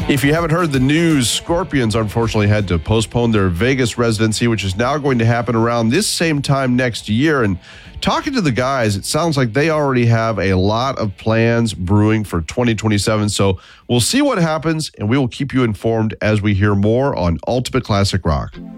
If you haven't heard the news, Scorpions unfortunately had to postpone their Vegas residency, which is now going to happen around this same time next year. And talking to the guys, it sounds like they already have a lot of plans brewing for 2027. So we'll see what happens, and we will keep you informed as we hear more on Ultimate Classic Rock.